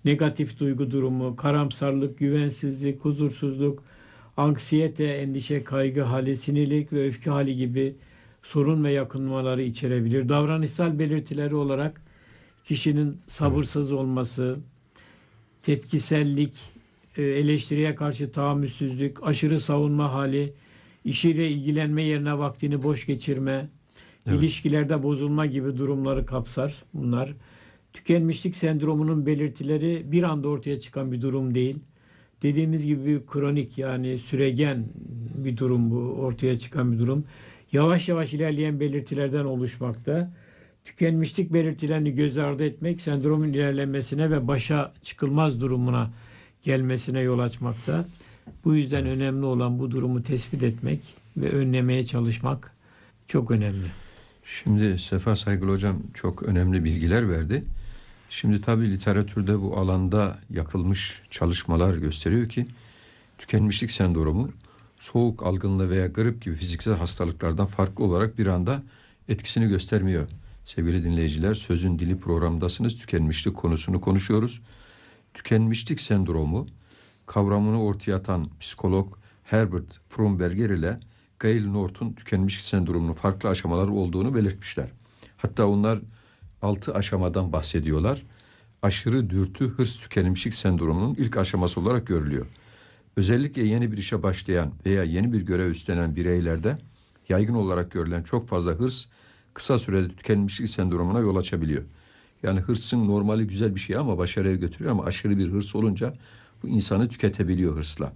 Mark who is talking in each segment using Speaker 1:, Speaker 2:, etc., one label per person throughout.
Speaker 1: negatif duygu durumu, karamsarlık, güvensizlik, huzursuzluk, anksiyete, endişe, kaygı hali, sinirlilik ve öfke hali gibi sorun ve yakınmaları içerebilir. Davranışsal belirtileri olarak kişinin
Speaker 2: Evet.
Speaker 1: sabırsız olması, tepkisellik, eleştiriye karşı tahammülsüzlük, aşırı savunma hali, işiyle ilgilenme yerine vaktini boş geçirme,
Speaker 2: Evet.
Speaker 1: ilişkilerde bozulma gibi durumları kapsar bunlar. Tükenmişlik sendromunun belirtileri bir anda ortaya çıkan bir durum değil. Dediğimiz gibi bir kronik, yani süregen bir durum bu, ortaya çıkan bir durum. Yavaş yavaş ilerleyen belirtilerden oluşmakta. Tükenmişlik belirtilerini göz ardı etmek sendromun ilerlemesine ve başa çıkılmaz durumuna gelmesine yol açmakta. Bu yüzden
Speaker 2: Evet.
Speaker 1: önemli olan bu durumu tespit etmek ve önlemeye çalışmak çok önemli.
Speaker 2: Şimdi Sefa Saygılı Hocam çok önemli bilgiler verdi. Şimdi tabii literatürde bu alanda yapılmış çalışmalar gösteriyor ki tükenmişlik sendromu soğuk algınlığı veya grip gibi fiziksel hastalıklardan farklı olarak bir anda etkisini göstermiyor. Sevgili dinleyiciler, Sözün Dili programındasınız. Tükenmişlik konusunu konuşuyoruz. Tükenmişlik sendromu kavramını ortaya atan psikolog Herbert Fromberger ile Gail Norton tükenmişlik sendromunun farklı aşamaları olduğunu belirtmişler. Hatta onlar 6 aşamadan bahsediyorlar. Aşırı dürtü hırs tükenmişlik sendromunun ilk aşaması olarak görülüyor. Özellikle yeni bir işe başlayan veya yeni bir görev üstlenen bireylerde yaygın olarak görülen çok fazla hırs kısa sürede tükenmişlik sendromuna yol açabiliyor. Yani hırsın normali güzel bir şey ama başarıya götürüyor, ama aşırı bir hırs olunca bu insanı tüketebiliyor hırsla.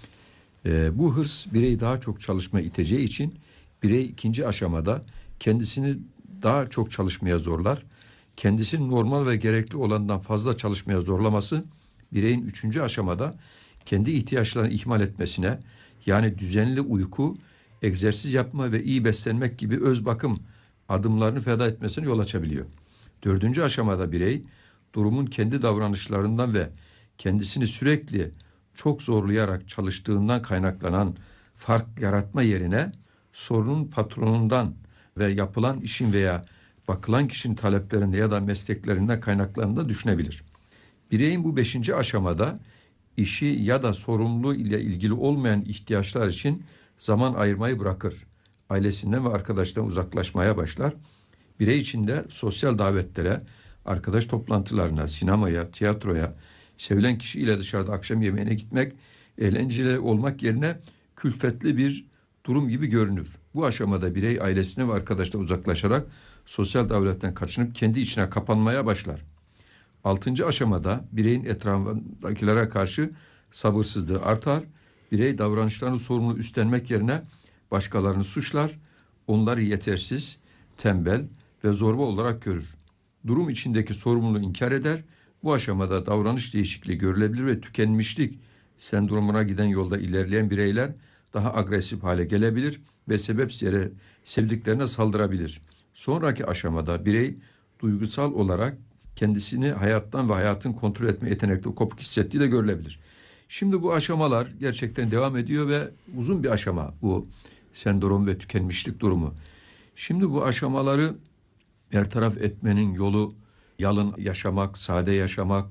Speaker 2: Bu hırs bireyi daha çok çalışma iteceği için birey ikinci aşamada kendisini daha çok çalışmaya zorlar. Kendisini normal ve gerekli olandan fazla çalışmaya zorlaması bireyin üçüncü aşamada kendi ihtiyaçlarını ihmal etmesine, yani düzenli uyku, egzersiz yapma ve iyi beslenmek gibi öz bakım adımlarını feda etmesine yol açabiliyor. Dördüncü aşamada birey durumun kendi davranışlarından ve kendisini sürekli çok zorlayarak çalıştığından kaynaklanan fark yaratma yerine sorunun patronundan ve yapılan işin veya bakılan kişinin taleplerinde ya da mesleklerinden kaynaklandığını düşünebilir. Bireyin bu beşinci aşamada işi ya da sorumluluğu ile ilgili olmayan ihtiyaçlar için zaman ayırmayı bırakır. Ailesinden ve arkadaşlarından uzaklaşmaya başlar. Birey içinde sosyal davetlere, arkadaş toplantılarına, sinemaya, tiyatroya, sevilen kişiyle dışarıda akşam yemeğine gitmek, eğlenceli olmak yerine külfetli bir durum gibi görünür. Bu aşamada birey ailesine ve arkadaşlarına uzaklaşarak sosyal davetten kaçınıp kendi içine kapanmaya başlar. Altıncı aşamada bireyin etrafındakilere karşı sabırsızlığı artar. Birey davranışlarını sorumlu üstlenmek yerine başkalarını suçlar, onları yetersiz, tembel ve zorba olarak görür. Durum içindeki sorumluluğu inkar eder. Bu aşamada davranış değişikliği görülebilir ve tükenmişlik sendromuna giden yolda ilerleyen bireyler daha agresif hale gelebilir ve sebepsiz yere sevdiklerine saldırabilir. Sonraki aşamada birey duygusal olarak kendisini hayattan ve hayatın kontrol etme yetenekli kopuk hissettiği de görülebilir. Şimdi bu aşamalar gerçekten devam ediyor ve uzun bir aşama bu sendrom ve tükenmişlik durumu. Şimdi bu aşamaları bertaraf etmenin yolu yalın yaşamak, sade yaşamak,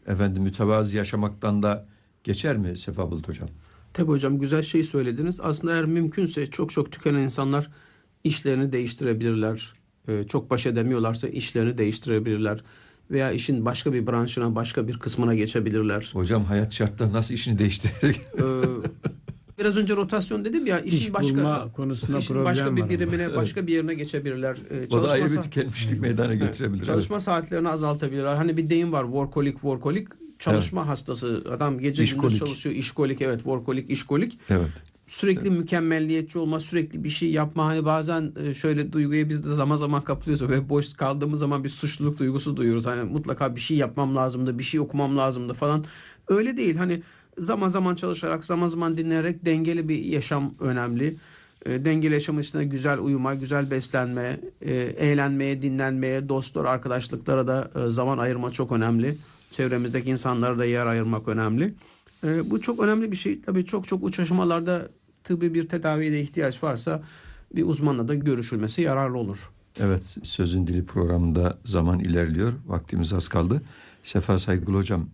Speaker 2: mütevazi yaşamaktan da geçer mi Sefa Bulut Hocam?
Speaker 3: Tabii hocam, güzel şey söylediniz. Aslında eğer mümkünse çok tükenen insanlar işlerini değiştirebilirler. Çok baş edemiyorlarsa işlerini değiştirebilirler. Veya işin başka bir branşına, başka bir kısmına geçebilirler.
Speaker 2: Hocam hayat şartları nasıl işini değiştirir?
Speaker 3: Biraz önce rotasyon dedim ya,
Speaker 1: İş
Speaker 3: işin
Speaker 1: bulma konusunda
Speaker 3: işin
Speaker 1: problem
Speaker 3: başka bir
Speaker 1: var
Speaker 3: birimine, başka bir yerine geçebilirler.
Speaker 2: O da ayrı bir
Speaker 3: Çalışma
Speaker 2: tükenmişlik meydana getirebilir.
Speaker 3: çalışma saatlerini azaltabilirler. Hani bir deyim var, workaholic. Çalışma hastası. Adam gece gündüz
Speaker 2: İşkolik.
Speaker 3: çalışıyor. İşkolik, evet, workaholic, işkolik.
Speaker 2: Evet.
Speaker 3: Sürekli mükemmelliyetçi olma, sürekli bir şey yapma. Hani bazen şöyle duyguya biz de zaman zaman kapılıyoruz ve boş kaldığımız zaman bir suçluluk duygusu duyuyoruz. Hani mutlaka bir şey yapmam lazımdı, bir şey okumam lazımdı falan. Öyle değil. Hani zaman zaman çalışarak, zaman zaman dinleyerek dengeli bir yaşam önemli. Dengeli yaşamın içinde güzel uyuma, güzel beslenme, eğlenmeye, dinlenmeye, dostlar, arkadaşlıklara da zaman ayırma çok önemli. Çevremizdeki insanlara da yer ayırmak önemli. Bu çok önemli bir şey. Tabii çok uç aşamalarda tıbbi bir tedaviye de ihtiyaç varsa bir uzmanla da görüşülmesi yararlı olur.
Speaker 2: Evet, Sözün Dili programında zaman ilerliyor. Vaktimiz az kaldı. Sefa Saygılı Hocam,